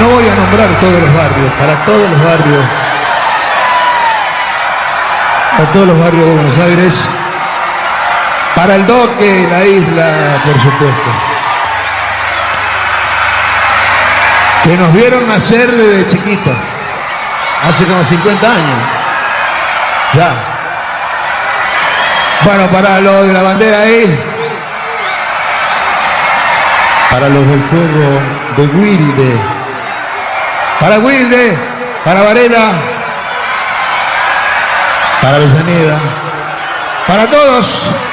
No voy a nombrar todos los barrios, para todos los barrios. Para todos los barrios de Buenos Aires. Para el Doque, la isla, por supuesto. Que nos vieron nacer desde chiquitos. Hace como 50 años. Ya. Bueno, para los de la bandera ahí. Para los del fuego de Wilde. Para Wilde. Para Varela. Para Avellaneda. Para todos.